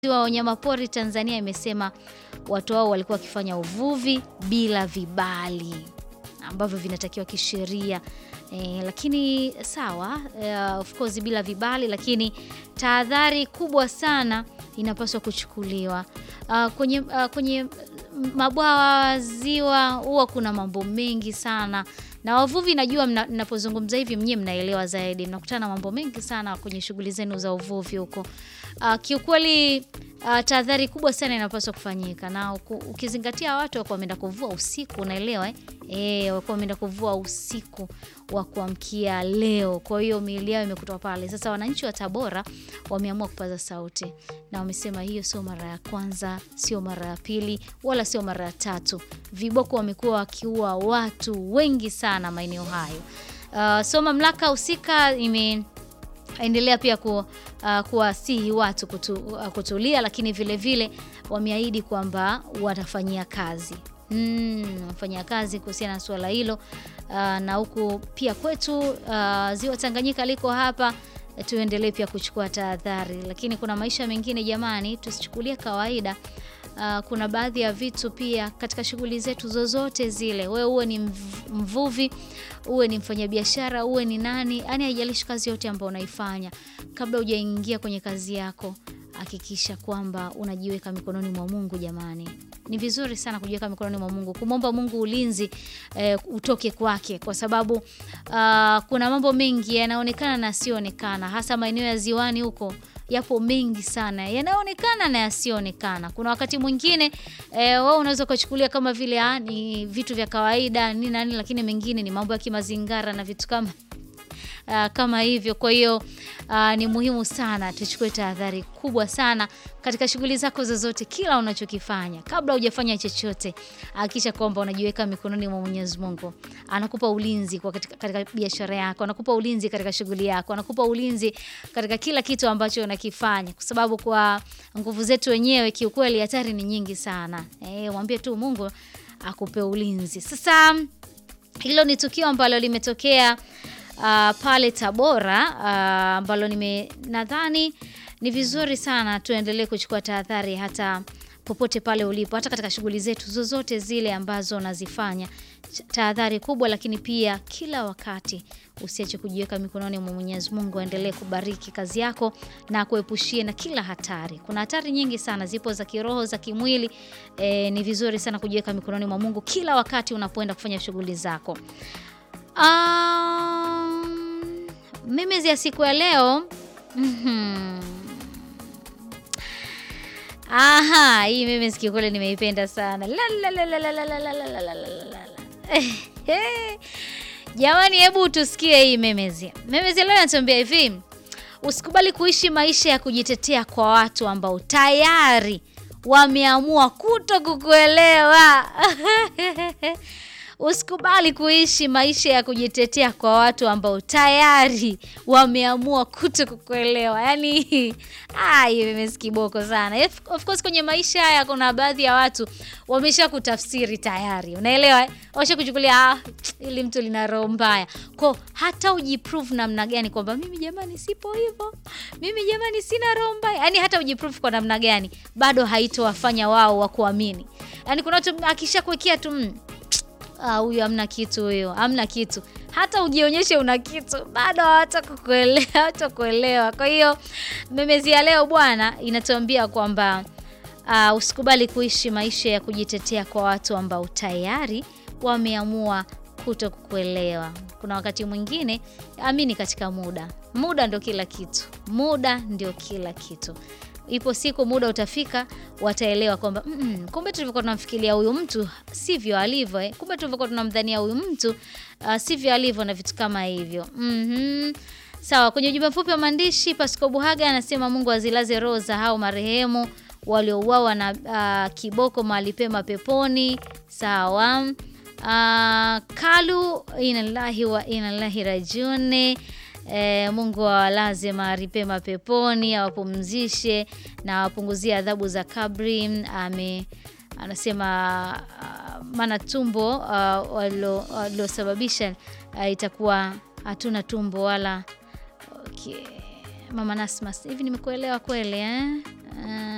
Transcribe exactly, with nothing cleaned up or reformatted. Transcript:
wa wanyamapori Tanzania imesema watu wao walikuwa wakifanya uvuvi bila vibali ambavyo vinatakiwa kisheria. E, lakini sawa, uh, of course bila vibali, lakini tahadhari kubwa sana inapaswa kuchukuliwa. Uh, kwenye uh, kwenye mabwawa, ziwa, huwa kuna mambo mengi sana. Na wavuvi najua mnapozungumza hivi mnye mnaelewa zaidi. Mnakutana na mambo mengi sana kwenye shughuli zenu za uvuvi huko. Uh, kiukweli uh, tahadhari kubwa sana inapaswa kufanyika. Na ukizingatia watu wako wameenda kuvua usiku, unaelewa eh? Eh, wako wameenda kuvua usiku wa kuamkia leo. Kwa hiyo miili yao imekutwa pale. Sasa wananchi wa Tabora wameamua kupaza sauti. Na wamesema hiyo sio mara ya kwanza, sio mara ya pili, wala sio mara ya tatu. Viboko wamekuwa wakiua watu wengi sana maeneo hayo. Uh, so mamlaka husika imeendelea pia ku, uh, kuwasihi watu kutu, uh, kutulia, lakini vile vile wameahidi kwamba watafanyia kazi. Mm, wafanyia kazi kuhusiana na swala hilo. Uh, na huku pia kwetu uh, ziwa Tanganyika liko hapa, tuendelee pia kuchukua tahadhari. Lakini kuna maisha mengine jamani, tusichukulie kawaida. Uh, kuna baadhi ya vitu pia katika shughuli zetu zozote zile. Wewe uwe ni mvuvi, uwe ni mfanyabiashara, uwe ni nani, yani haijalishi kazi yote ambayo unaifanya. Kabla hujaingia kwenye kazi yako, hakikisha kwamba unajiweka mikononi mwa Mungu jamani. Ni vizuri sana kujiweka mikononi mwa Mungu, kumomba Mungu ulinzi eh, utoke kwake, kwa sababu uh, kuna mambo mengi yanaonekana na yasionekana, hasa maeneo ya ziwani huko. Yapo mengi sana yanaonekana na yasionekana. Kuna wakati mwingine eh, wao unaweza kuchukulia kama vile ah, ni vitu vya kawaida ni nani, lakini mengine ni mambo ya kimazingara na vitu kama Uh, kama hivyo. Kwa hiyo uh, ni muhimu sana tuchukue tahadhari kubwa sana katika shughuli zako zozote, kila unachokifanya. Kabla hujafanya chochote, hakikisha kwamba unajiweka mikononi mwa Mwenyezi Mungu. Anakupa ulinzi kwa katika, katika biashara yako, anakupa ulinzi katika shughuli yako, anakupa ulinzi katika kila kitu ambacho unakifanya, kwa sababu kwa nguvu zetu wenyewe kiukweli hatari ni nyingi sana. Eh, mwambie tu Mungu akupe ulinzi. Sasa hilo ni tukio ambalo limetokea Uh, pale Tabora ambalo uh, nime nadhani ni vizuri sana tuendelee kuchukua tahadhari hata popote pale ulipo, hata katika shughuli zetu zozote zile ambazo unazifanya. Tahadhari kubwa, lakini pia kila wakati usiache kujiweka mikononi mwa Mwenyezi Mungu. Aendelee kubariki kazi yako na kuepushie na kila hatari. Kuna hatari nyingi sana, zipo za kiroho, za kimwili. E, ni vizuri sana kujiweka mikononi mwa Mungu kila wakati unapoenda kufanya shughuli zako. Um, mimi ya siku ya leo mm-hmm. Aha, hii mimi sikikule nimeipenda sana. La la la la la la la la la la la. Jamani, hebu tusikie hii memezi. Memezi leo inatuambia hivi: usikubali kuishi maisha ya kujitetea kwa watu ambao tayari wameamua kutokukuelewa. Usikubali kuishi maisha ya kujitetea kwa watu ambao tayari wameamua kutokukuelewa. Yaani ah, hivi kiboko sana. Of course kwenye maisha haya kuna baadhi ya watu wamesha kutafsiri tayari. Unaelewa? Washa kuchukulia ah, ili mtu lina roho mbaya. Kwa hata ujiprove namna gani kwamba mimi jamani sipo hivyo, mimi jamani sina roho mbaya. Yaani hata ujiprove kwa namna gani, bado haitowafanya wao wakuamini. Yaani kuna watu akishakuwekea tu mm, ah, huyu hamna kitu, huyo hamna kitu, hata ujionyeshe una kitu bado hawatakuelewa, hawatakuelewa. Kwa hiyo memezi ya leo bwana inatuambia kwamba uh, usikubali kuishi maisha ya kujitetea kwa watu ambao tayari wameamua kutokukuelewa. Kuna wakati mwingine amini katika muda. Muda ndio kila kitu. Muda ndio kila kitu. Ipo siku muda utafika, wataelewa kwamba mm -mm, kumbe tulivyokuwa tunamfikiria huyu mtu sivyo alivyo eh. Kumbe tulivyokuwa tunamdhania huyu mtu uh, sivyo alivyo, na vitu kama hivyo. Mhm. Sawa, kwenye ujumbe mfupi wa maandishi Pasco Buhaga anasema Mungu azilaze roho za hao marehemu waliouawa na uh, kiboko mahali pema peponi. Sawa. Uh, Kalu inalahi wa inalahi rajune. E, Mungu awalaze mahali pema peponi, awapumzishe na awapunguzie adhabu za kabri. Ame anasema uh, maana tumbo uh, walilosababisha uh, itakuwa hatuna tumbo wala. Okay. Mama Nasmas, hivi nimekuelewa kweli eh? Uh,